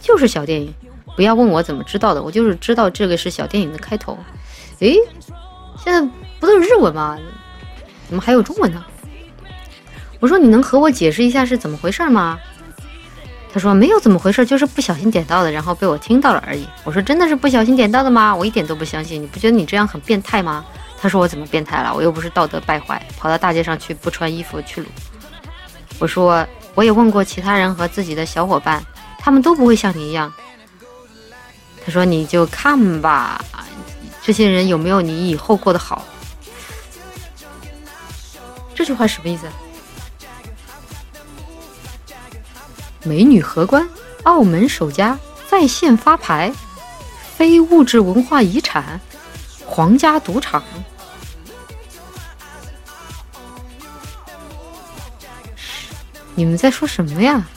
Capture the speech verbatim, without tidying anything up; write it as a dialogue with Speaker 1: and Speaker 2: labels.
Speaker 1: 就是小电影，不要问我怎么知道的，我就是知道这个是小电影的开头。诶，现在不都是日文吗？怎么还有中文呢？我说你能和我解释一下是怎么回事吗？他说没有怎么回事，就是不小心点到的，然后被我听到了而已。我说真的是不小心点到的吗？我一点都不相信，你不觉得你这样很变态吗？他说我怎么变态了？我又不是道德败坏，跑到大街上去不穿衣服去撸。我说我也问过其他人和自己的小伙伴，他们都不会像你一样。他说你就看吧，这些人有没有你以后过得好。这句话什么意思？美女荷官，澳门首家在线发牌，非物质文化遗产，皇家赌场。你们在说什么呀？